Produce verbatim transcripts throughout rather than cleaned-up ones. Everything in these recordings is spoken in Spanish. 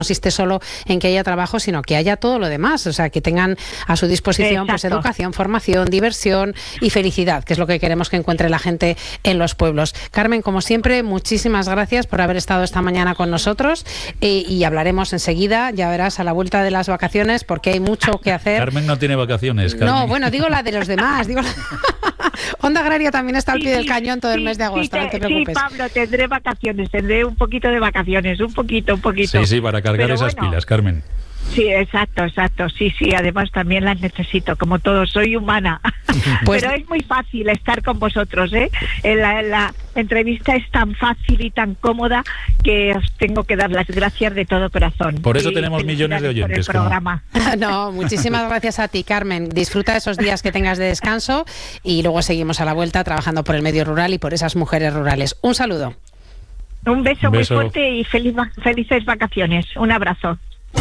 consiste solo en que haya trabajo, sino que haya todo lo demás, o sea, que tengan a su disposición pues educación, formación, diversión y felicidad, que es lo que queremos que encuentre la gente en los pueblos. Carmen, como siempre, muchísimas gracias por haber estado esta mañana con nosotros eh, y hablaremos enseguida, ya verás, a la vuelta de las vacaciones, porque hay mucho que hacer. Carmen no tiene vacaciones, Carmen. No, bueno, digo la de los demás, digo la... Onda Agraria también está al sí, pie del sí, cañón todo sí, el mes de agosto, sí, no te preocupes. Sí, Pablo, tendré vacaciones, tendré un poquito de vacaciones, un poquito, un poquito. Sí, sí, para cargar Pero esas bueno, pilas, Carmen. Sí, exacto, exacto, sí, sí, además también las necesito, como todos, soy humana. Pues... Pero es muy fácil estar con vosotros, ¿eh? La, la entrevista es tan fácil y tan cómoda que os tengo que dar las gracias de todo corazón. Por eso y tenemos millones de oyentes. Por el programa. No, muchísimas gracias a ti, Carmen. Disfruta esos días que tengas de descanso y luego seguimos a la vuelta trabajando por el medio rural y por esas mujeres rurales. Un saludo. Un beso, Un beso. muy fuerte y feliz, felices vacaciones. Un abrazo.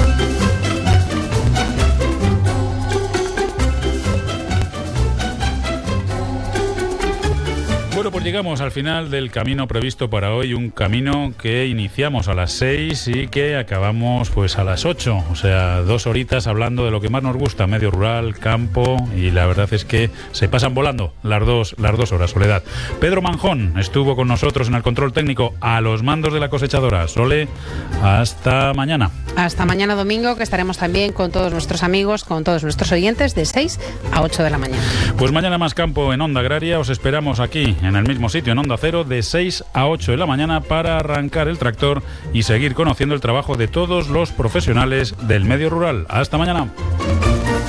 Bueno, pues llegamos al final del camino previsto para hoy, un camino que iniciamos a las seis y que acabamos pues a las ocho, o sea, dos horitas hablando de lo que más nos gusta, medio rural, campo, y la verdad es que se pasan volando las dos, las dos horas, Soledad. Pedro Manjón estuvo con nosotros en el control técnico a los mandos de la cosechadora. Sole, hasta mañana. Hasta mañana domingo, que estaremos también con todos nuestros amigos, con todos nuestros oyentes, de seis a ocho de la mañana. Pues mañana más campo en Onda Agraria, os esperamos aquí, en el mismo sitio, en Onda Cero, de seis a ocho de la mañana para arrancar el tractor y seguir conociendo el trabajo de todos los profesionales del medio rural. Hasta mañana.